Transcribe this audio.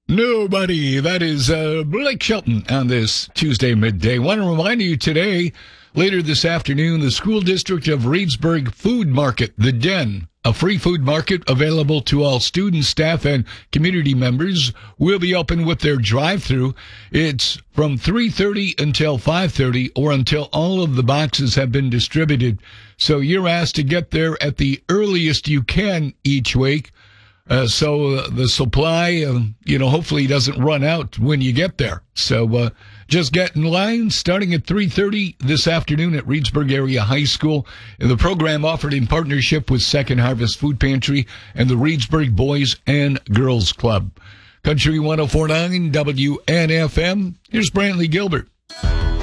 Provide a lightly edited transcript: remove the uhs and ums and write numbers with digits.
Nobody. That is Blake Shelton on this Tuesday midday. Want to remind you today, later this afternoon, the School District of Reedsburg Food Market, The Den, a free food market available to all students, staff, and community members, will be open with their drive-thru. It's from 3:30 until 5:30 or until all of the boxes have been distributed. So you're asked to get there at the earliest you can each week. So the supply, hopefully doesn't run out when you get there. So just get in line starting at 3:30 this afternoon at Reedsburg Area High School. And the program offered in partnership with Second Harvest Food Pantry and the Reedsburg Boys and Girls Club. Country 104.9 WNFM. Here's Brantley Gilbert.